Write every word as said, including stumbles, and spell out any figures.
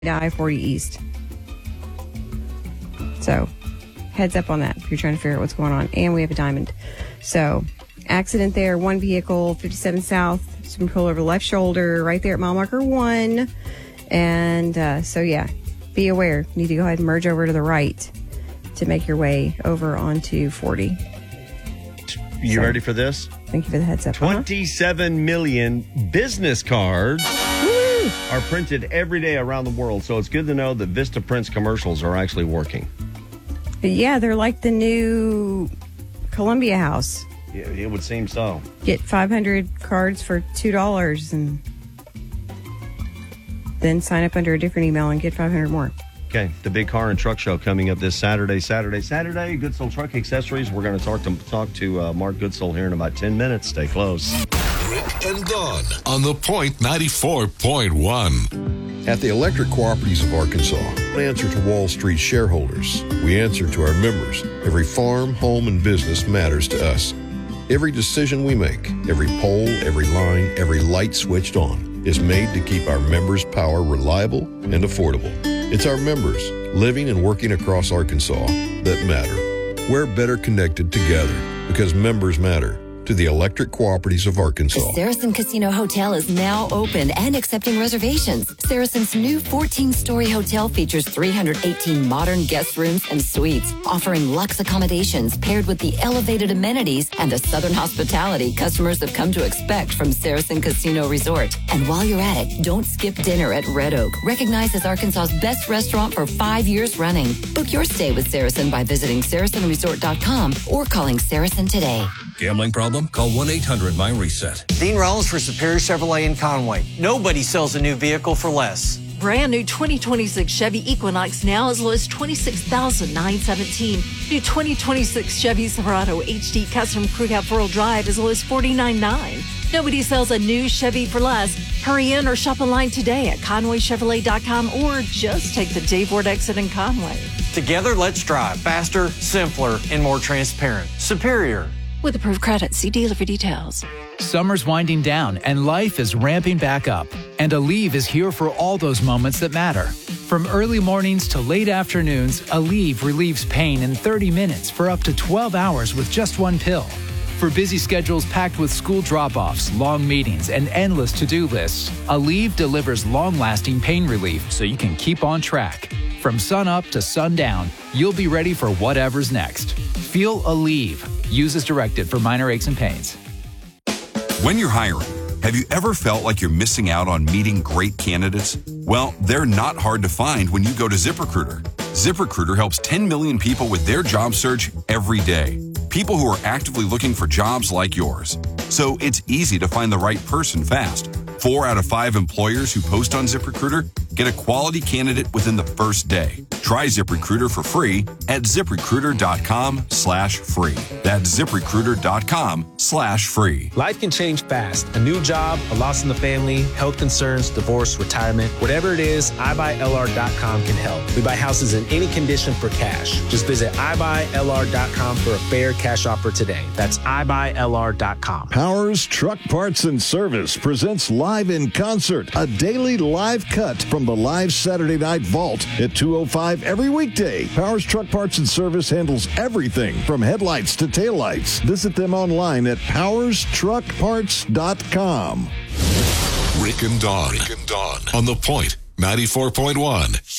I forty East. So, heads up on that if you're trying to figure out what's going on. And we have a diamond. So, accident there. One vehicle, fifty-seven South, some pull over the left shoulder, right there at mile marker one. And uh, so, yeah, be aware. You need to go ahead and merge over to the right to make your way over onto forty. You so, ready for this? Thank you for the heads up. twenty-seven uh-huh. million business cards Woo! Are printed every day around the world. So it's good to know that Vista Prints commercials are actually working. Yeah, they're like the new Columbia House. Yeah, it would seem so. Get five hundred cards for two dollars and then sign up under a different email and get five hundred more. Okay, the big car and truck show coming up this Saturday, Saturday, Saturday. Goodsell Truck Accessories. We're going to talk to talk to uh, Mark Goodsell here in about ten minutes. Stay close. Rick and Dawn on The Point ninety-four point one. At the Electric Cooperatives of Arkansas, we answer to Wall Street shareholders. We answer to our members. Every farm, home, and business matters to us. Every decision we make, every pole, every line, every light switched on is made to keep our members' power reliable and affordable. It's our members living and working across Arkansas that matter. We're better connected together because members matter. To the Electric Cooperatives of Arkansas. The Saracen Casino Hotel is now open and accepting reservations. Saracen's new fourteen-story hotel features three hundred eighteen modern guest rooms and suites, offering luxe accommodations paired with the elevated amenities and the southern hospitality customers have come to expect from Saracen Casino Resort. And while you're at it, don't skip dinner at Red Oak, recognized as Arkansas's best restaurant for five years running. Book your stay with Saracen by visiting saracen resort dot com or calling Saracen today. Gambling problem? Call one eight hundred my reset. Dean Rollins for Superior Chevrolet in Conway. Nobody sells a new vehicle for less. Brand new twenty twenty-six Chevy Equinox now as low as twenty-six thousand nine hundred seventeen dollars. New twenty twenty-six Chevy Silverado H D Custom Crew Cab four-wheel drive as low as forty-nine thousand nine hundred nine dollars. Nobody sells a new Chevy for less. Hurry in or shop online today at conway chevrolet dot com or just take the Dave Ward exit in Conway. Together, let's drive faster, simpler, and more transparent. Superior. With approved credit, see dealer for details. Summer's winding down and life is ramping back up. And Aleve is here for all those moments that matter. From early mornings to late afternoons, Aleve relieves pain in thirty minutes for up to twelve hours with just one pill. For busy schedules packed with school drop-offs, long meetings, and endless to-do lists, Aleve delivers long-lasting pain relief so you can keep on track. From sun up to sundown, you'll be ready for whatever's next. Feel Aleve. Use as directed for minor aches and pains. When you're hiring, have you ever felt like you're missing out on meeting great candidates? Well, they're not hard to find when you go to ZipRecruiter. ZipRecruiter helps ten million people with their job search every day. People who are actively looking for jobs like yours. So it's easy to find the right person fast. Four out of five employers who post on ZipRecruiter get a quality candidate within the first day. Try ZipRecruiter for free at ZipRecruiter.com slash free. That's ZipRecruiter.com slash free. Life can change fast. A new job, a loss in the family, health concerns, divorce, retirement. Whatever it is, i buy L R dot com can help. We buy houses in any condition for cash. Just visit i buy L R dot com for a fair cash offer today. That's i buy L R dot com. Powers Truck Parts and Service presents Live in Concert, a daily live cut from the live Saturday Night Vault at two oh five every weekday. Powers Truck Parts and Service handles everything from headlights to taillights. Visit them online at powers truck parts dot com. Rick and Dawn. Rick and Dawn on The Point ninety-four point one.